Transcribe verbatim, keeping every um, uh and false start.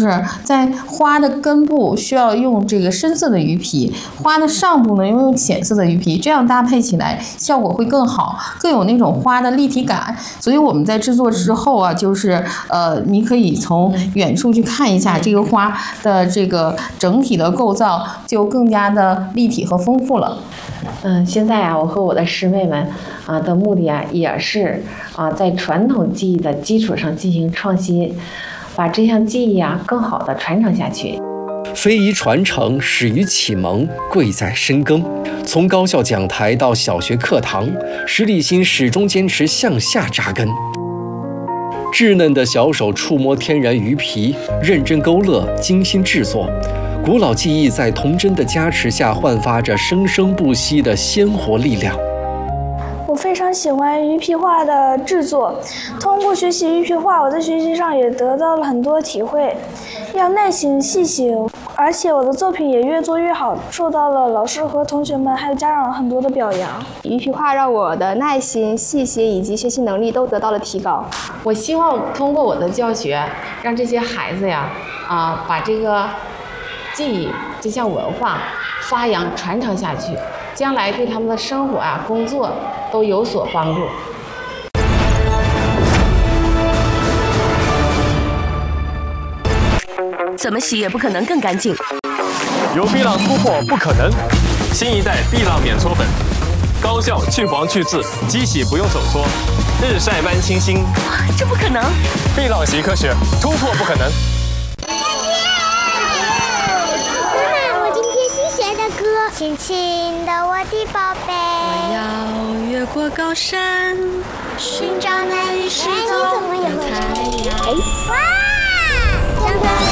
就是在花的根部需要用这个深色的鱼皮，花的上部呢用浅色的鱼皮，这样搭配起来效果会更好，更有那种花的立体感。所以我们在制作之后啊，就是呃，你可以从远处去看一下这个花的这个整体的构造，就更加的立体和丰富了。 嗯，现在啊，我和我的师妹们啊的目的啊，也是啊，在传统技艺的基础上进行创新，把这项技艺啊更好的传承下去。 非遗传承始于启蒙，贵在深耕。从高校讲台到小学课堂，石立新始终坚持向下扎根。稚嫩的小手触摸天然鱼皮，认真勾勒，精心制作。古老技艺在童真的加持下，焕发着生生不息的鲜活力量。 我非常喜欢鱼皮画的制作，通过学习鱼皮画，我在学习上也得到了很多体会，要耐心细心，而且我的作品也越做越好，受到了老师和同学们还有家长很多的表扬。 鱼皮画让我的耐心、细心以及学习能力都得到了提高。 我希望通过我的教学，让这些孩子呀，啊，把这个技艺这项文化发扬传承下去，将来对他们的生活啊、工作都有所帮助。 怎么洗也不可能更干净。 有碧浪突破不可能，新一代碧浪免搓粉，高效去黄去渍，机洗不用手搓，日晒般清新。 这不可能！ 碧浪洗科学，突破不可能。 亲亲的我的宝贝， 我要越过高山，寻找那一失踪的太阳。 哇！